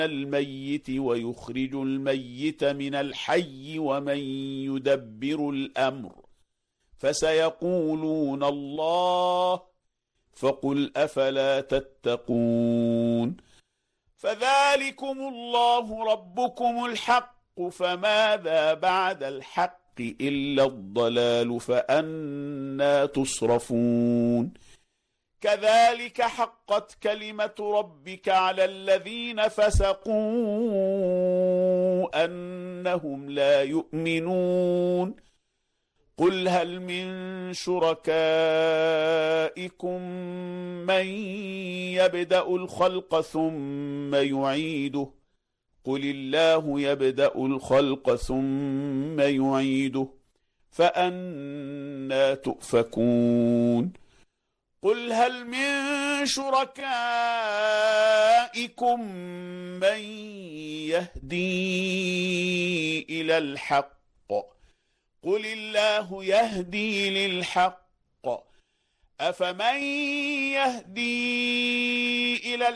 الميت ويخرج الميت من الحي ومن يدبر الأمر فسيقولون الله فقل أفلا تتقون فذلكم الله ربكم الحق فماذا بعد الحق إلا الضلال فأنى تصرفون كذلك حقت كلمة ربك على الذين فسقوا أنهم لا يؤمنون قل هل من شركائكم من يبدأ الخلق ثم يعيده قل الله يبدأ الخلق ثم يعيده فأنى تؤفكون قل هل من شركائكم من يهدي إلى الحق قل الله يهدي للحق أفمن يهدي إلى